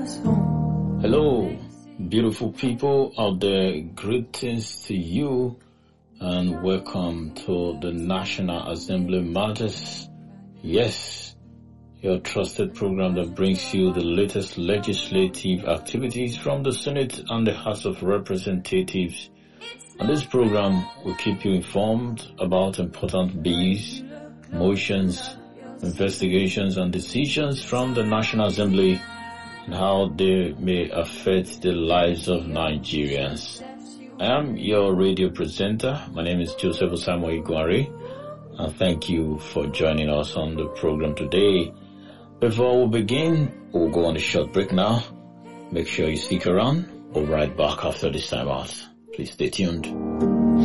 Hello, beautiful people out there. Greetings to you and welcome to the National Assembly Matters. Yes, your trusted program that brings you the latest legislative activities from the Senate and the House of Representatives. And this program will keep you informed about important bills, motions, investigations and decisions from the National Assembly and how they may affect the lives of Nigerians. I am your radio presenter. My name is Joseph Osamu Igwari, and thank you for joining us on the program today. Before we begin, we'll go on a short break now. Make sure you stick around. We'll be right back after this time out. Please stay tuned.